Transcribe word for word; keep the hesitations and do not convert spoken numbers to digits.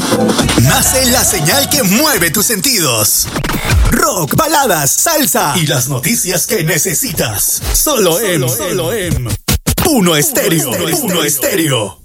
Nace la señal que mueve tus sentidos. Rock, baladas, salsa y las noticias que necesitas. Solo, solo en, solo en Uno Estéreo. Uno Estéreo.